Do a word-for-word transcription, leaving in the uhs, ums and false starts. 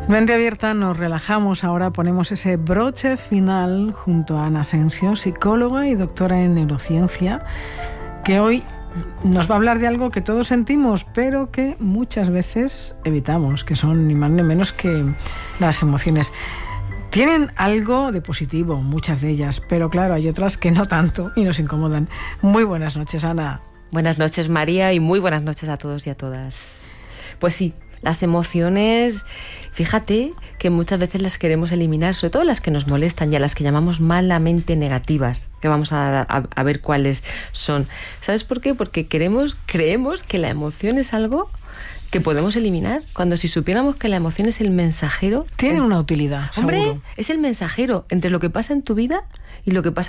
Mente abierta, nos relajamos. Ahora ponemos ese broche final junto a Ana Asensio, psicóloga y doctora en neurociencia, que hoy nos va a hablar de algo que todos sentimos, pero que muchas veces evitamos, que son ni más ni menos que las emociones. Tienen algo de positivo, muchas de ellas, pero claro, hay otras que no tanto y nos incomodan. Muy buenas noches, Ana. Buenas noches, María, y muy buenas noches a todos y a todas. Pues sí, las emociones, fíjate que muchas veces las queremos eliminar, sobre todo las que nos molestan y a las que llamamos malamente negativas, que vamos a, a, a ver cuáles son. ¿Sabes por qué? Porque queremos, creemos que la emoción es algo que podemos eliminar, cuando si supiéramos que la emoción es el mensajero... Tiene en... una utilidad, Hombre, seguro. es el mensajero entre lo que pasa en tu vida y lo que pasa